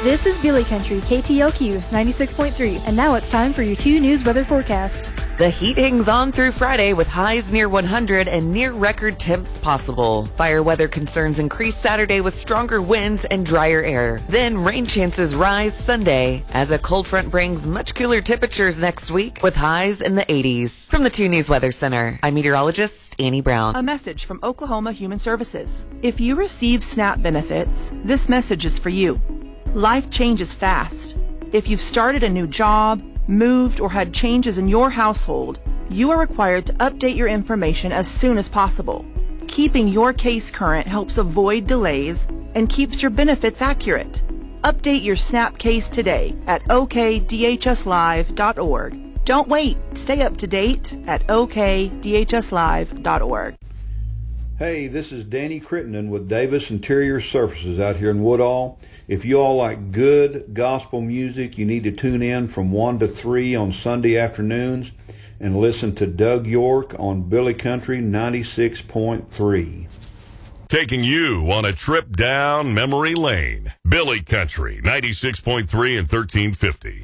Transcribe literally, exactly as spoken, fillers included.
This is Billy Country, K T L Q ninety-six point three, and now it's time for your two news weather forecast. The heat hangs on through Friday with highs near one hundred and near record temps possible. Fire weather concerns increase Saturday with stronger winds and drier air. Then rain chances rise Sunday as a cold front brings much cooler temperatures next week with highs in the eighties. From the two News Weather Center, I'm meteorologist Annie Brown. A message from Oklahoma Human Services. If you receive SNAP benefits, this message is for you. Life changes fast. If you've started a new job, moved, or had changes in your household, you are required to update your information as soon as possible. Keeping your case current helps avoid delays and keeps your benefits accurate. Update your SNAP case today at O K D H S live dot org. Don't wait. Stay up to date at O K D H S live dot org. Hey, this is Danny Crittenden with Davis Interior Surfaces out here in Woodall. If you all like good gospel music, you need to tune in from one to three on Sunday afternoons and listen to Doug York on Billy Country ninety-six point three. Taking you on a trip down memory lane. Billy Country ninety-six point three and thirteen fifty.